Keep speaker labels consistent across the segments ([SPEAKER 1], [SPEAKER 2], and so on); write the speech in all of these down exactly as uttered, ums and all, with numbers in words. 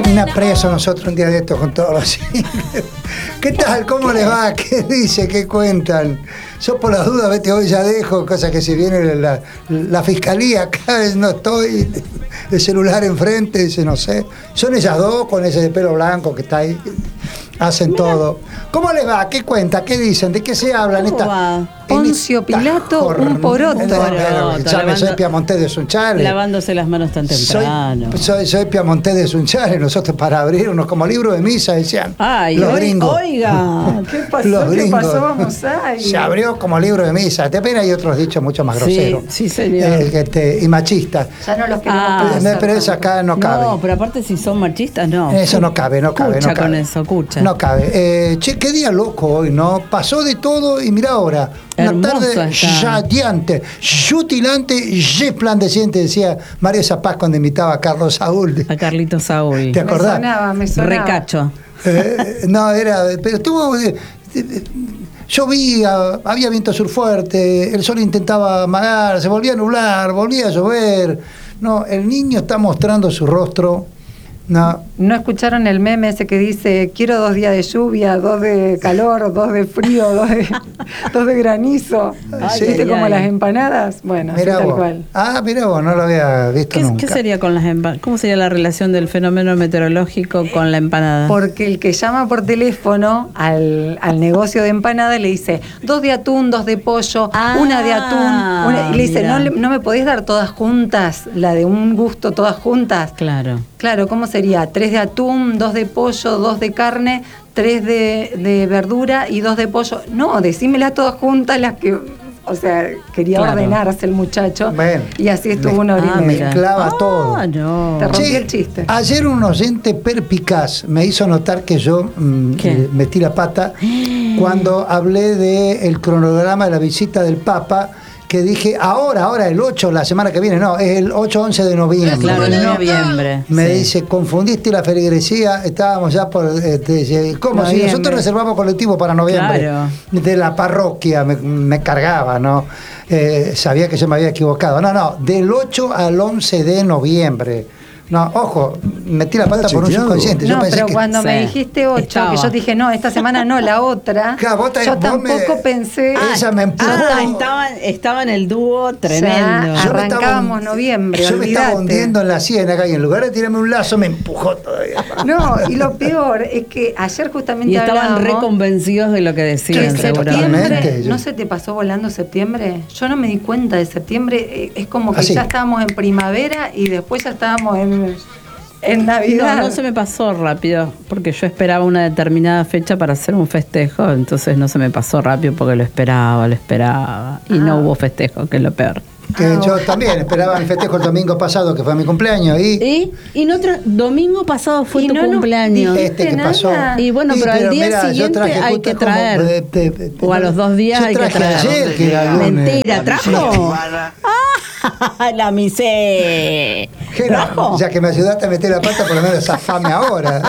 [SPEAKER 1] terminar preso nosotros un día de estos con todos los ingleses. ¿Qué tal? ¿Cómo les va? ¿Qué dice? ¿Qué cuentan? Yo por las dudas, vete, hoy ya dejo, cosa que si viene la, la fiscalía, cada vez no estoy, el celular enfrente, dice, no sé. Son ellas dos con ese de pelo blanco que está ahí, hacen Mira. todo. ¿Cómo les va? ¿Qué cuenta? ¿Qué dicen? ¿De qué se hablan?
[SPEAKER 2] ¿Cómo
[SPEAKER 1] esta,
[SPEAKER 2] va?
[SPEAKER 3] Poncio Pilato, un poroto.
[SPEAKER 1] Ya me soy Piamontés de Sunchales.
[SPEAKER 2] Lavándose las manos tan temprano.
[SPEAKER 1] Soy, soy, soy Piamontés de Sunchales. Nosotros para abrir unos como libro de misa decían.
[SPEAKER 2] Ay,
[SPEAKER 1] los
[SPEAKER 2] oiga,
[SPEAKER 1] gringos.
[SPEAKER 2] Oiga,
[SPEAKER 3] ¿qué pasó?
[SPEAKER 1] Los
[SPEAKER 3] ¿Qué
[SPEAKER 1] gringos.
[SPEAKER 3] pasó? Vamos ahí.
[SPEAKER 1] Se abrió como libro de misa. De pena hay otros dichos mucho más groseros.
[SPEAKER 2] Sí, sí, señor.
[SPEAKER 1] Eh, este, y machistas.
[SPEAKER 3] Ya no los queremos
[SPEAKER 2] Ah,
[SPEAKER 3] conocer,
[SPEAKER 1] pero eso acá no cabe.
[SPEAKER 2] No, pero aparte si son machistas, no.
[SPEAKER 1] Eso no cabe, no cabe.
[SPEAKER 2] Cucha
[SPEAKER 1] no cabe.
[SPEAKER 2] con eso, cucha.
[SPEAKER 1] No cabe. Eh, che, qué día loco hoy, ¿no? Pasó de todo y mira ahora. Una
[SPEAKER 2] Hermoso
[SPEAKER 1] tarde
[SPEAKER 2] está.
[SPEAKER 1] radiante, yutilante, resplandeciente, decía Mario Zapaz cuando imitaba a Carlos Saúl.
[SPEAKER 2] A Carlitos Saúl.
[SPEAKER 1] ¿Te
[SPEAKER 3] Me
[SPEAKER 1] acordás?
[SPEAKER 3] sonaba, me sonaba.
[SPEAKER 2] Recacho.
[SPEAKER 1] Eh, no, era. Pero estuvo. Eh, eh, llovía, había viento sur fuerte, el sol intentaba amagar, se volvía a nublar, volvía a llover. No, el niño está mostrando su rostro. No.
[SPEAKER 3] ¿No escucharon el meme ese que dice quiero dos días de lluvia, dos de calor, dos de frío, dos de, dos de granizo?
[SPEAKER 2] Ay,
[SPEAKER 3] ¿Viste
[SPEAKER 2] ay,
[SPEAKER 3] como
[SPEAKER 2] ay.
[SPEAKER 3] las empanadas? Bueno, así
[SPEAKER 1] Mirá
[SPEAKER 3] tal
[SPEAKER 1] vos.
[SPEAKER 3] cual.
[SPEAKER 1] Ah, mira vos, no lo había visto
[SPEAKER 2] ¿Qué,
[SPEAKER 1] nunca.
[SPEAKER 2] ¿Qué sería con las empanadas? ¿Cómo sería la relación del fenómeno meteorológico con la empanada?
[SPEAKER 3] Porque el que llama por teléfono al, al negocio de empanadas le dice dos de atún, dos de pollo,
[SPEAKER 2] Ah,
[SPEAKER 3] una de atún, una- y le dice,
[SPEAKER 2] mira.
[SPEAKER 3] ¿no, le- ¿no me podés dar todas juntas? La de un gusto, todas juntas.
[SPEAKER 2] Claro.
[SPEAKER 3] Claro, ¿cómo sería? Tres de atún, dos de pollo, dos de carne, tres de, de verdura y dos de pollo. No, decímelas todas juntas, las que... O sea, quería
[SPEAKER 2] Claro.
[SPEAKER 3] ordenarse el muchacho.
[SPEAKER 1] Bueno,
[SPEAKER 3] y así estuvo
[SPEAKER 1] me-
[SPEAKER 3] una hora
[SPEAKER 2] Ah,
[SPEAKER 3] y media.
[SPEAKER 2] mira.
[SPEAKER 1] Clava
[SPEAKER 2] Ah,
[SPEAKER 1] todo.
[SPEAKER 2] no.
[SPEAKER 3] Te rompí
[SPEAKER 1] Che,
[SPEAKER 3] el chiste.
[SPEAKER 1] Ayer un oyente perpicaz me hizo notar que yo mm,
[SPEAKER 2] ¿Qué?
[SPEAKER 1] eh, metí la pata cuando hablé del cronograma de la visita del Papa, que dije ahora, ahora el ocho, la semana que viene, no, es el ocho once de noviembre.
[SPEAKER 2] Claro, en noviembre.
[SPEAKER 1] Me
[SPEAKER 2] sí.
[SPEAKER 1] dice, confundiste la feligresía, estábamos ya por... Este, ¿Cómo? Si
[SPEAKER 3] Noviembre.
[SPEAKER 1] nosotros reservamos colectivo para noviembre.
[SPEAKER 2] Claro.
[SPEAKER 1] De la parroquia, me, me cargaba, ¿no? Eh, sabía que yo me había equivocado. No, no, del ocho al once de noviembre. No, ojo, metí la pata por un
[SPEAKER 4] chequeado.
[SPEAKER 1] subconsciente. Yo
[SPEAKER 3] No,
[SPEAKER 1] pensé
[SPEAKER 3] pero
[SPEAKER 1] que...
[SPEAKER 3] cuando me
[SPEAKER 2] Sí.
[SPEAKER 3] dijiste ocho,
[SPEAKER 2] Estaba.
[SPEAKER 3] que yo dije, no, esta semana no, la otra,
[SPEAKER 1] Claro, vos te-
[SPEAKER 3] yo
[SPEAKER 1] vos
[SPEAKER 3] tampoco
[SPEAKER 1] me-
[SPEAKER 3] pensé...
[SPEAKER 1] Ah, Ella me empujó.
[SPEAKER 2] Ah, estaba, estaba en el dúo tremendo.
[SPEAKER 3] Ya,
[SPEAKER 1] Yo me estaba-
[SPEAKER 3] arrancábamos noviembre,
[SPEAKER 1] Yo me estaba
[SPEAKER 3] olvídate.
[SPEAKER 1] hundiendo en la ciénaga y en lugar de tirarme un lazo me empujó todavía.
[SPEAKER 3] No, y lo peor es que ayer justamente
[SPEAKER 2] Y estaban
[SPEAKER 3] hablábamos
[SPEAKER 2] reconvencidos de lo que
[SPEAKER 3] que
[SPEAKER 2] decían,
[SPEAKER 1] Sí,
[SPEAKER 2] seguramente.
[SPEAKER 1] totalmente.
[SPEAKER 3] septiembre,
[SPEAKER 1] Yo-
[SPEAKER 3] ¿no se te pasó volando septiembre? Yo no me di cuenta de septiembre, eh, es como que
[SPEAKER 1] ¿Ah, sí?
[SPEAKER 3] ya estábamos en primavera y después ya estábamos en, en Navidad.
[SPEAKER 2] No, no se me pasó rápido, porque yo esperaba una determinada fecha para hacer un festejo, entonces no se me pasó rápido porque lo esperaba, lo esperaba. Y no
[SPEAKER 3] Ah.
[SPEAKER 2] hubo festejo, que es lo peor.
[SPEAKER 1] Que
[SPEAKER 3] Ah,
[SPEAKER 1] yo
[SPEAKER 3] bueno.
[SPEAKER 1] también esperaba mi festejo el domingo pasado, que fue mi cumpleaños, y...
[SPEAKER 2] ¿Y? Y no tra- domingo pasado fue
[SPEAKER 3] Y
[SPEAKER 2] tu
[SPEAKER 3] no nos
[SPEAKER 2] cumpleaños.
[SPEAKER 3] dijiste
[SPEAKER 1] Este que
[SPEAKER 3] nada.
[SPEAKER 1] pasó.
[SPEAKER 2] Y bueno,
[SPEAKER 1] Sí,
[SPEAKER 2] pero al día
[SPEAKER 1] mirá, yo
[SPEAKER 2] siguiente
[SPEAKER 1] traje
[SPEAKER 2] hay
[SPEAKER 1] justo
[SPEAKER 2] que
[SPEAKER 1] como,
[SPEAKER 2] traer.
[SPEAKER 1] eh, eh, eh,
[SPEAKER 2] O a los dos días
[SPEAKER 1] yo
[SPEAKER 2] hay que
[SPEAKER 1] traje
[SPEAKER 2] traer.
[SPEAKER 1] ayer, que era lunes.
[SPEAKER 2] Mentira, ¿trajo? ¡Ah! La misé.
[SPEAKER 1] Jero,
[SPEAKER 2] ¿Trajo?
[SPEAKER 1] ya que me ayudaste a meter la pata, por lo menos zafame ahora.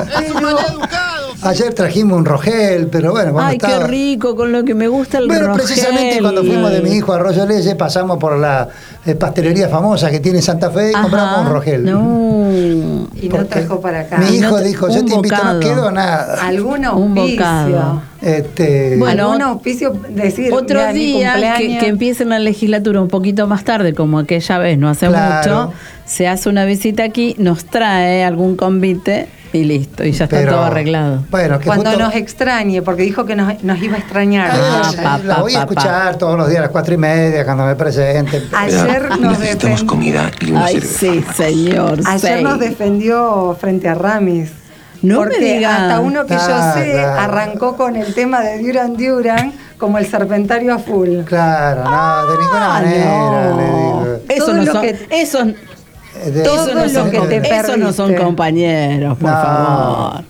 [SPEAKER 1] Ayer trajimos un rogel, pero bueno, cuando
[SPEAKER 2] Ay,
[SPEAKER 1] estaba...
[SPEAKER 2] qué rico, con lo que me gusta el
[SPEAKER 1] Bueno,
[SPEAKER 2] rogel.
[SPEAKER 1] precisamente cuando fuimos de mi hijo a Arroyo Leyes, pasamos por la eh, pastelería famosa que tiene Santa Fe y
[SPEAKER 2] Ajá.
[SPEAKER 1] compramos un rogel.
[SPEAKER 3] Y
[SPEAKER 2] No.
[SPEAKER 3] no
[SPEAKER 1] Porque
[SPEAKER 3] trajo para acá.
[SPEAKER 1] Mi
[SPEAKER 2] Y no
[SPEAKER 1] hijo
[SPEAKER 2] te-
[SPEAKER 1] dijo, yo
[SPEAKER 2] un
[SPEAKER 1] te invito,
[SPEAKER 2] bocado.
[SPEAKER 1] no quedó nada.
[SPEAKER 3] Algún
[SPEAKER 2] Un
[SPEAKER 3] auspicio.
[SPEAKER 2] bocado.
[SPEAKER 1] Este,
[SPEAKER 2] Bueno,
[SPEAKER 3] Algún auspicio, decir,
[SPEAKER 2] Otro
[SPEAKER 3] mira, mi
[SPEAKER 2] día que,
[SPEAKER 3] cumpleaños.
[SPEAKER 2] que empiecen la legislatura un poquito más tarde, como aquella vez, no hace
[SPEAKER 1] Claro.
[SPEAKER 2] mucho, se hace una visita aquí, nos trae algún convite y listo, y ya está
[SPEAKER 1] pero,
[SPEAKER 2] todo arreglado.
[SPEAKER 1] Bueno, que
[SPEAKER 3] Cuando
[SPEAKER 1] justo-
[SPEAKER 3] nos extrañe, porque dijo que nos, nos iba a extrañar.
[SPEAKER 1] Ah,
[SPEAKER 2] Ah,
[SPEAKER 1] sí,
[SPEAKER 2] pa,
[SPEAKER 1] la
[SPEAKER 2] pa,
[SPEAKER 1] voy a
[SPEAKER 2] pa, pa.
[SPEAKER 1] escuchar todos los días a las cuatro y media cuando me presente.
[SPEAKER 3] Ayer nos,
[SPEAKER 4] Necesitamos
[SPEAKER 3] defen-
[SPEAKER 4] comida y una
[SPEAKER 2] Ay,
[SPEAKER 4] cerveza.
[SPEAKER 2] sí, señor.
[SPEAKER 3] ayer
[SPEAKER 2] sí.
[SPEAKER 3] nos defendió frente a Ramis.
[SPEAKER 2] No me
[SPEAKER 3] porque
[SPEAKER 2] diga.
[SPEAKER 3] hasta uno que
[SPEAKER 1] Ah,
[SPEAKER 3] yo sé
[SPEAKER 1] claro.
[SPEAKER 3] arrancó con el tema de Duran Duran como el serpentario a full.
[SPEAKER 1] Claro, no, de ninguna
[SPEAKER 2] Ah,
[SPEAKER 1] manera.
[SPEAKER 2] no.
[SPEAKER 1] le digo.
[SPEAKER 2] Eso
[SPEAKER 3] Todo
[SPEAKER 2] no
[SPEAKER 3] lo
[SPEAKER 2] son,
[SPEAKER 3] que-
[SPEAKER 2] esos,
[SPEAKER 1] Eh, de-
[SPEAKER 3] todo
[SPEAKER 2] esos no
[SPEAKER 3] lo
[SPEAKER 2] son,
[SPEAKER 3] que
[SPEAKER 2] com-
[SPEAKER 3] te
[SPEAKER 2] esos no son
[SPEAKER 3] perdiste.
[SPEAKER 2] compañeros, por
[SPEAKER 1] No.
[SPEAKER 2] favor.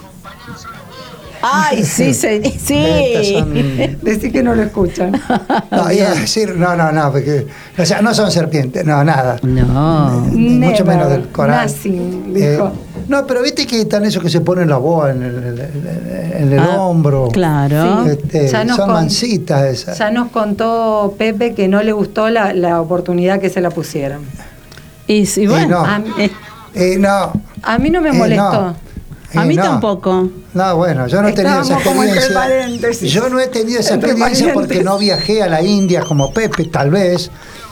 [SPEAKER 2] Ay, sí, sí,
[SPEAKER 1] Estas
[SPEAKER 2] sí.
[SPEAKER 1] son-
[SPEAKER 3] Decí que no lo escuchan.
[SPEAKER 1] No, iba a decir, no, no, no, porque, o sea, no son serpientes, no, nada.
[SPEAKER 2] No.
[SPEAKER 1] Ni mucho
[SPEAKER 3] Never,
[SPEAKER 1] menos del coral.
[SPEAKER 3] nothing, dijo.
[SPEAKER 1] no, pero viste que están esos que se ponen la boa en el, en el- en el
[SPEAKER 2] Ah,
[SPEAKER 1] hombro.
[SPEAKER 2] Claro.
[SPEAKER 3] Sí.
[SPEAKER 1] Este,
[SPEAKER 3] Ya nos
[SPEAKER 1] son
[SPEAKER 3] con-
[SPEAKER 1] mansitas esas.
[SPEAKER 3] Ya nos contó Pepe que no le gustó la, la oportunidad que se la pusieron.
[SPEAKER 2] Y, sí, bueno,
[SPEAKER 1] no.
[SPEAKER 3] A mí-
[SPEAKER 2] eh,
[SPEAKER 1] Eh, no.
[SPEAKER 3] A mí no me
[SPEAKER 1] Eh,
[SPEAKER 3] molestó.
[SPEAKER 1] no.
[SPEAKER 2] A
[SPEAKER 1] Eh,
[SPEAKER 2] mí
[SPEAKER 1] no.
[SPEAKER 2] tampoco.
[SPEAKER 1] No, bueno, yo no he tenido esa
[SPEAKER 3] Estábamos como entre
[SPEAKER 1] experiencia.
[SPEAKER 3] paréntesis.
[SPEAKER 1] Yo no he tenido esa
[SPEAKER 3] Entre
[SPEAKER 1] experiencia porque
[SPEAKER 3] parientes.
[SPEAKER 1] no viajé a la India como Pepe, tal vez.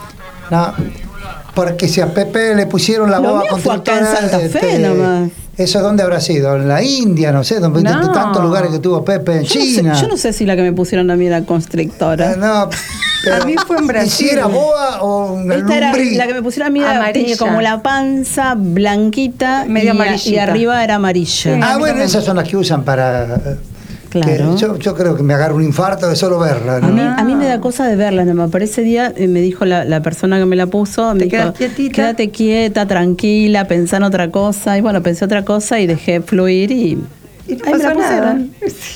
[SPEAKER 1] No, porque si a Pepe le pusieron la
[SPEAKER 2] Lo
[SPEAKER 1] boa
[SPEAKER 2] mío fue acá en
[SPEAKER 1] constructora,
[SPEAKER 2] Santa Fe nomás.
[SPEAKER 1] ¿eso dónde habrá sido? En la India, no sé, donde
[SPEAKER 3] No.
[SPEAKER 1] de tantos lugares que tuvo Pepe en
[SPEAKER 2] Yo no,
[SPEAKER 1] China.
[SPEAKER 2] sé, yo no sé si la que me pusieron a mí era constrictora.
[SPEAKER 1] Eh, no, pero-
[SPEAKER 3] A mí fue en
[SPEAKER 1] ¿y
[SPEAKER 3] Brasil.
[SPEAKER 1] si era boa o una
[SPEAKER 2] Esta era
[SPEAKER 1] lombriz?
[SPEAKER 2] la que me pusieron a mí era,
[SPEAKER 3] Amarilla.
[SPEAKER 2] tenía como la panza blanquita
[SPEAKER 3] Medio
[SPEAKER 2] y, a-
[SPEAKER 3] amarillita.
[SPEAKER 2] y arriba era amarilla.
[SPEAKER 3] Sí.
[SPEAKER 1] Ah,
[SPEAKER 3] A mí
[SPEAKER 1] bueno,
[SPEAKER 3] también.
[SPEAKER 1] esas son las que usan para...
[SPEAKER 2] Claro.
[SPEAKER 1] que yo, yo creo que me agarro un infarto de solo verla.
[SPEAKER 2] A
[SPEAKER 1] ¿no?
[SPEAKER 2] mí, a mí me da cosa de verla, nomás. Por ese día eh, me dijo la, la persona que me la puso, me
[SPEAKER 3] ¿Te
[SPEAKER 2] dijo,
[SPEAKER 3] quedas quietita?
[SPEAKER 2] quédate quieta, tranquila, pensá en otra cosa. Y bueno, pensé otra cosa y dejé fluir y,
[SPEAKER 3] Y no
[SPEAKER 2] ahí me la
[SPEAKER 3] pasó nada.
[SPEAKER 2] pusieron.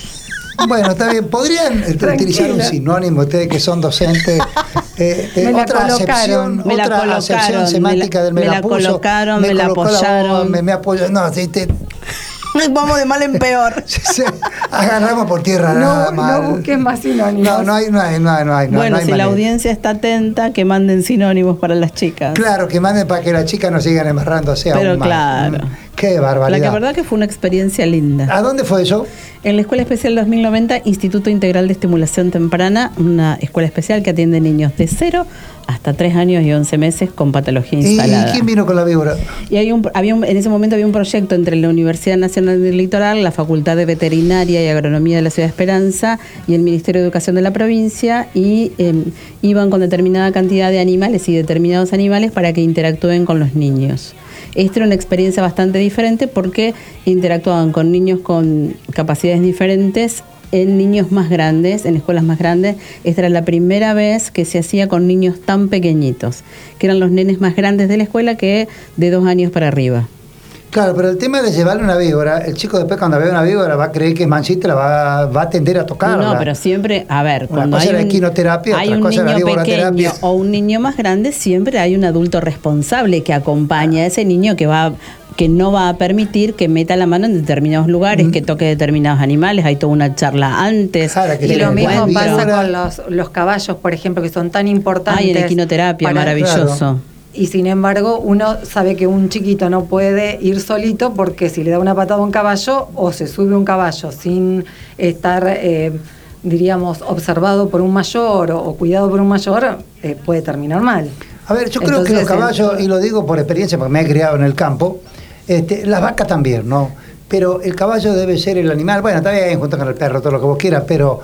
[SPEAKER 1] Bueno, está bien. ¿Podrían eh,
[SPEAKER 3] Tranquila.
[SPEAKER 1] utilizar un sinónimo ustedes que son docentes? Eh, eh,
[SPEAKER 3] Me la
[SPEAKER 1] otra
[SPEAKER 3] colocaron.
[SPEAKER 1] acepción,
[SPEAKER 2] Me la
[SPEAKER 1] otra
[SPEAKER 2] colocaron,
[SPEAKER 1] acepción semántica
[SPEAKER 2] me la-
[SPEAKER 1] del me,
[SPEAKER 2] me
[SPEAKER 1] la
[SPEAKER 2] la
[SPEAKER 1] puso,
[SPEAKER 2] colocaron, me la
[SPEAKER 1] colocó voz,
[SPEAKER 2] apoyaron.
[SPEAKER 1] me, me apoyó. No, sí, te-
[SPEAKER 2] Vamos de mal en peor.
[SPEAKER 1] se- agarramos por tierra nada
[SPEAKER 3] No,
[SPEAKER 1] mal.
[SPEAKER 3] no busques más sinónimos.
[SPEAKER 1] No, no hay, no hay, no hay, no hay, no
[SPEAKER 2] Bueno,
[SPEAKER 1] hay
[SPEAKER 2] si la
[SPEAKER 1] manera.
[SPEAKER 2] audiencia está atenta, que manden sinónimos para las chicas.
[SPEAKER 1] Claro, que manden para que las chicas no sigan embarrándose
[SPEAKER 2] Pero
[SPEAKER 1] aún más.
[SPEAKER 2] claro.
[SPEAKER 1] Mm, Qué
[SPEAKER 2] La
[SPEAKER 1] barbaridad.
[SPEAKER 2] que verdad que fue una experiencia linda.
[SPEAKER 1] ¿A dónde fue eso?
[SPEAKER 2] En la Escuela Especial dos mil noventa, Instituto Integral de Estimulación Temprana, una escuela especial que atiende niños de cero hasta tres años y once meses con patología
[SPEAKER 1] ¿Y, y
[SPEAKER 2] instalada.
[SPEAKER 1] quién vino con la víbora?
[SPEAKER 2] Y hay un, había un- en ese momento había un proyecto entre la Universidad Nacional del Litoral, la Facultad de Veterinaria y Agronomía de la Ciudad de Esperanza y el Ministerio de Educación de la provincia y eh, iban con determinada cantidad de animales y determinados animales para que interactúen con los niños. Esta era una experiencia bastante diferente porque interactuaban con niños con capacidades diferentes en niños más grandes, en escuelas más grandes. Esta era la primera vez que se hacía con niños tan pequeñitos, que eran los nenes más grandes de la escuela que de dos años para arriba.
[SPEAKER 1] Claro, pero el tema de llevarle una víbora, el chico después cuando ve una víbora va a creer que es manchita y la va, va a tender a tocarla.
[SPEAKER 2] No, pero siempre, a ver,
[SPEAKER 1] Una
[SPEAKER 2] cuando
[SPEAKER 1] cosa
[SPEAKER 2] hay
[SPEAKER 1] era
[SPEAKER 2] un,
[SPEAKER 1] equinoterapia,
[SPEAKER 2] hay
[SPEAKER 1] otra
[SPEAKER 2] un
[SPEAKER 1] cosa era
[SPEAKER 2] niño
[SPEAKER 1] víbora-terapia.
[SPEAKER 2] pequeño o un niño más grande, siempre hay un adulto responsable que acompaña a ese niño que va que no va a permitir que meta la mano en determinados lugares,
[SPEAKER 1] Mm.
[SPEAKER 2] que toque determinados animales. Hay toda una charla antes.
[SPEAKER 1] Claro, que
[SPEAKER 3] Y
[SPEAKER 1] se
[SPEAKER 3] lo
[SPEAKER 1] le
[SPEAKER 3] mismo
[SPEAKER 1] puede
[SPEAKER 3] pasa
[SPEAKER 1] víbora.
[SPEAKER 3] con los, los caballos, por ejemplo, que son tan importantes.
[SPEAKER 2] Hay en equinoterapia,
[SPEAKER 3] para-
[SPEAKER 2] maravilloso.
[SPEAKER 1] Claro.
[SPEAKER 3] Y sin embargo, uno sabe que un chiquito no puede ir solito porque si le da una patada a un caballo o se sube un caballo sin estar, eh, diríamos, observado por un mayor o, o cuidado por un mayor, eh, puede terminar mal.
[SPEAKER 1] A ver, yo creo que
[SPEAKER 3] Entonces,
[SPEAKER 1] los caballos,
[SPEAKER 3] el-
[SPEAKER 1] y lo digo por experiencia porque me he criado en el campo, este, las vacas también, ¿no? Pero el caballo debe ser el animal, bueno, está bien, junto con el perro, todo lo que vos quieras, pero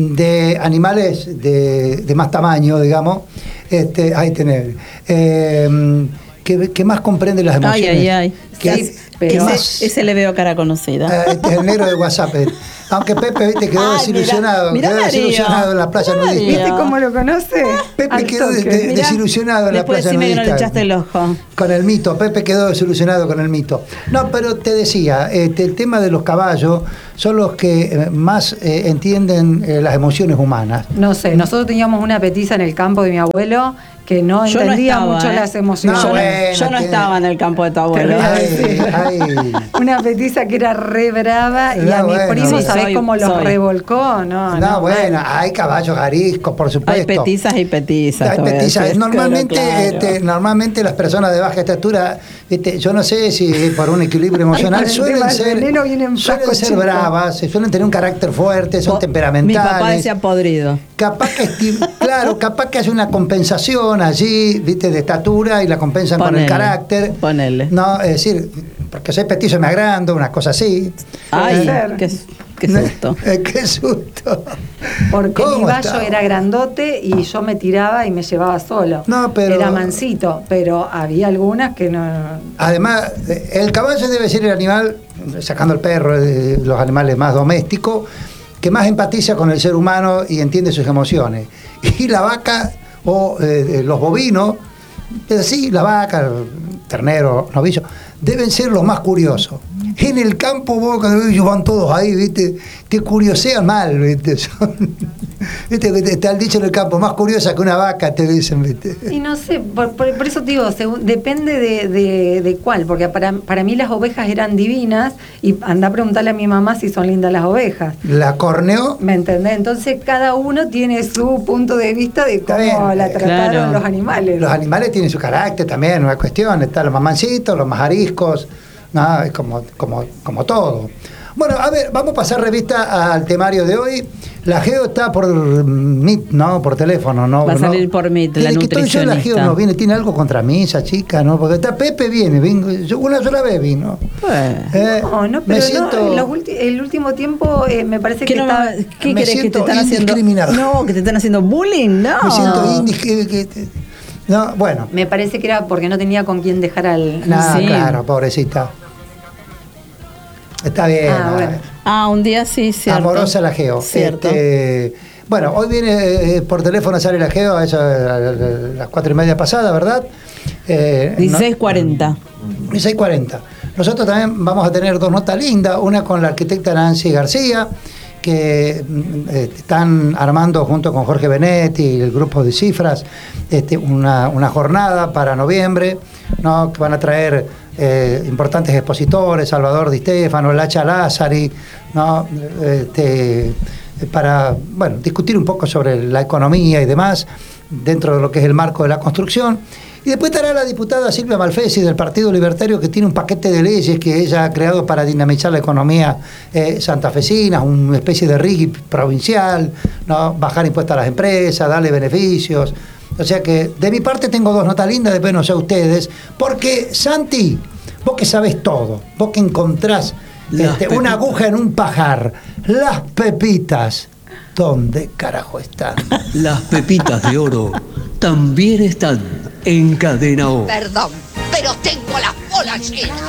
[SPEAKER 1] de animales de, de más tamaño, digamos, este, ahí tener, eh, que, que más comprende las
[SPEAKER 2] Ay,
[SPEAKER 1] emociones.
[SPEAKER 2] ay, ay.
[SPEAKER 1] Que,
[SPEAKER 3] Sí,
[SPEAKER 1] que
[SPEAKER 3] pero-
[SPEAKER 1] más-
[SPEAKER 2] Ese, ese le veo cara conocida.
[SPEAKER 1] Eh, este es el negro de WhatsApp. eh. Aunque Pepe, viste, quedó
[SPEAKER 2] Ay,
[SPEAKER 1] desilusionado.
[SPEAKER 2] mirá,
[SPEAKER 1] quedó
[SPEAKER 2] mirá,
[SPEAKER 1] desilusionado
[SPEAKER 2] Mario.
[SPEAKER 1] en la playa
[SPEAKER 2] Mirá,
[SPEAKER 1] nudista.
[SPEAKER 2] Mario.
[SPEAKER 3] ¿Viste cómo lo conoce?
[SPEAKER 1] Pepe
[SPEAKER 3] Al
[SPEAKER 1] quedó de-
[SPEAKER 3] toque.
[SPEAKER 1] de- desilusionado en la
[SPEAKER 2] Después
[SPEAKER 1] playa
[SPEAKER 2] decime que no le
[SPEAKER 1] nudista.
[SPEAKER 2] echaste el ojo.
[SPEAKER 1] Con el mito, Pepe quedó desilusionado con el mito. No, pero te decía, este, el tema de los caballos son los que eh, más eh, entienden eh, las emociones humanas.
[SPEAKER 3] No sé, nosotros teníamos una petiza en el campo de mi abuelo que no
[SPEAKER 2] Yo no
[SPEAKER 3] entendía
[SPEAKER 2] estaba,
[SPEAKER 3] mucho
[SPEAKER 2] ¿eh?
[SPEAKER 3] las emociones.
[SPEAKER 1] No,
[SPEAKER 2] yo, no-
[SPEAKER 1] bueno,
[SPEAKER 2] yo no
[SPEAKER 1] que-
[SPEAKER 2] estaba en el campo de tu abuelo.
[SPEAKER 3] voy a
[SPEAKER 1] Ay,
[SPEAKER 3] decir.
[SPEAKER 1] ay.
[SPEAKER 3] Una petiza que era re brava y
[SPEAKER 1] No,
[SPEAKER 3] a mis
[SPEAKER 1] bueno.
[SPEAKER 3] primos,
[SPEAKER 2] Sí,
[SPEAKER 3] ¿sabés
[SPEAKER 2] soy-
[SPEAKER 3] cómo los
[SPEAKER 2] soy.
[SPEAKER 3] revolcó? No,
[SPEAKER 1] No,
[SPEAKER 3] no,
[SPEAKER 1] bueno,
[SPEAKER 3] mal.
[SPEAKER 1] hay caballos ariscos, por supuesto.
[SPEAKER 2] Hay petizas y petizas.
[SPEAKER 1] Hay
[SPEAKER 2] te voy a
[SPEAKER 1] petizas.
[SPEAKER 2] decir.
[SPEAKER 1] Normalmente,
[SPEAKER 2] Claro, claro.
[SPEAKER 1] este, normalmente las personas de baja estatura, este, yo no sé si por un equilibrio emocional,
[SPEAKER 3] por el
[SPEAKER 1] suelen
[SPEAKER 3] tema del
[SPEAKER 1] ser,
[SPEAKER 3] veneno viene en
[SPEAKER 1] suelen
[SPEAKER 3] frasco
[SPEAKER 1] ser
[SPEAKER 3] chico.
[SPEAKER 1] bravas, se suelen tener un carácter fuerte, son
[SPEAKER 2] Po-
[SPEAKER 1] temperamentales.
[SPEAKER 2] Mi papá decía podrido.
[SPEAKER 1] Capaz que, esti- claro, capaz que hace una compensación allí, viste, de estatura y la compensan con
[SPEAKER 2] Ponele,
[SPEAKER 1] el carácter.
[SPEAKER 2] ponele.
[SPEAKER 1] No, es decir, porque soy petizo y me agrando, unas cosas así.
[SPEAKER 2] Ay,
[SPEAKER 3] ser.
[SPEAKER 2] qué, qué susto.
[SPEAKER 1] Qué susto.
[SPEAKER 3] Porque mi
[SPEAKER 1] ¿Cómo
[SPEAKER 3] vallo
[SPEAKER 1] estaba?
[SPEAKER 3] era grandote y yo me tiraba y me llevaba solo.
[SPEAKER 1] No, pero-
[SPEAKER 3] Era mansito, pero había algunas que no...
[SPEAKER 1] Además, eh, el caballo debe ser el animal, sacando el perro, eh, los animales más domésticos, que más empatiza con el ser humano y entiende sus emociones. Y la vaca o eh, los bovinos, es decir, la vaca, el ternero, novillo, deben ser los más curiosos. En el campo, vos, cuando ellos van todos ahí, ¿viste? Te curiosean mal, ¿viste? Son, ¿viste? Te han dicho en el campo, más curiosa que una vaca, te dicen, ¿viste?
[SPEAKER 3] Y no sé, por, por, por eso te digo, según, depende de, de, de cuál, porque para, para mí las ovejas eran divinas y anda a preguntarle a mi mamá si son lindas las ovejas.
[SPEAKER 1] ¿La corneó?
[SPEAKER 3] ¿Me entendés? Entonces cada uno tiene su punto de vista de cómo
[SPEAKER 1] bien,
[SPEAKER 3] la trataron
[SPEAKER 2] claro.
[SPEAKER 3] los animales.
[SPEAKER 1] Los animales tienen su carácter también, no hay cuestión. Están los más mansitos, los más ariscos, no, es como, como, como todo. Bueno, a ver, vamos a pasar revista al temario de hoy. La Geo está por Meet, ¿no? Por teléfono, ¿no?
[SPEAKER 2] Va a salir
[SPEAKER 1] ¿no?
[SPEAKER 2] por Meet, la
[SPEAKER 1] Desde que estoy yo, la Geo
[SPEAKER 2] nutricionista.
[SPEAKER 1] no viene, tiene algo contra mí, esa chica, ¿no? Porque está Pepe, viene, vengo, yo una sola vez vino.
[SPEAKER 2] Pues,
[SPEAKER 1] Eh,
[SPEAKER 3] No, no,
[SPEAKER 1] me
[SPEAKER 3] pero
[SPEAKER 1] siento,
[SPEAKER 3] no, en los ulti- el último tiempo eh, me parece
[SPEAKER 2] ¿qué,
[SPEAKER 3] que
[SPEAKER 2] no,
[SPEAKER 3] está...
[SPEAKER 2] ¿qué
[SPEAKER 1] me
[SPEAKER 2] querés que te
[SPEAKER 1] siento
[SPEAKER 2] están haciendo?
[SPEAKER 1] indiscriminado.
[SPEAKER 2] No, que te están haciendo bullying, no.
[SPEAKER 1] me siento indis- que- que- no, bueno,
[SPEAKER 3] Me parece que era porque no tenía con quién dejar al...
[SPEAKER 1] nada,
[SPEAKER 2] Sí.
[SPEAKER 1] claro, pobrecita. Está bien.
[SPEAKER 3] Ah,
[SPEAKER 1] nada.
[SPEAKER 3] bueno.
[SPEAKER 2] Ah, un día sí, cierto.
[SPEAKER 1] Amorosa la Geo.
[SPEAKER 2] Cierto.
[SPEAKER 1] Este, bueno, hoy viene eh, por teléfono, sale la Geo a, eso, a las cuatro y media pasada, ¿verdad? Eh,
[SPEAKER 2] dieciséis cuarenta.
[SPEAKER 1] dieciséis cuarenta. Nosotros también vamos a tener dos notas lindas, una con la arquitecta Nancy García, que mm, eh, están armando junto con Jorge Benetti y el grupo de Cifras este, una, una jornada para noviembre, ¿no? Que van a traer eh, importantes expositores, Salvador Di Stefano, Lacha Lázari, ¿no? Este, para bueno, discutir un poco sobre la economía y demás dentro de lo que es el marco de la construcción. Y después estará la diputada Silvia Malfesi del Partido Libertario, que tiene un paquete de leyes que ella ha creado para dinamizar la economía eh, santafesina, una especie de R I G I provincial, ¿no? Bajar impuestos a las empresas, darle beneficios. O sea que de mi parte tengo dos notas lindas, después no sé ustedes, porque Santi, vos que sabés todo, vos que encontrás este, una aguja en un pajar, las pepitas, ¿dónde carajo están?
[SPEAKER 4] Las pepitas de oro también están en Cadena O.
[SPEAKER 5] Perdón, pero tengo las bolas llenas.